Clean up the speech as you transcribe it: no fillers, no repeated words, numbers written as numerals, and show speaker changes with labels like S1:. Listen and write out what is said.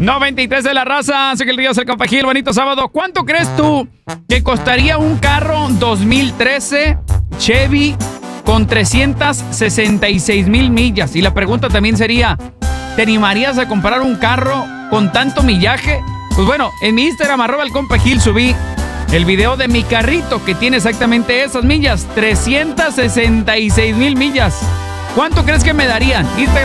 S1: 93 de la raza, soy el Río, el compa Gil, bonito sábado. ¿Cuánto crees tú que costaría un carro 2013 Chevy con 366,000 millas? Y la pregunta también sería, ¿te animarías a comprar un carro con tanto millaje? Pues bueno, en mi Instagram, @el compa Gil, subí el video de mi carrito que tiene exactamente esas millas, 366,000 millas. ¿Cuánto crees que me darían? Instagram